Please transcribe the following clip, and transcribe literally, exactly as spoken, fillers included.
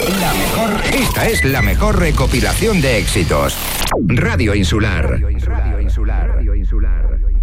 La mejor, esta es la mejor recopilación de éxitos. Radio Insular. Radio Insular. Radio Insular. Radio Insular.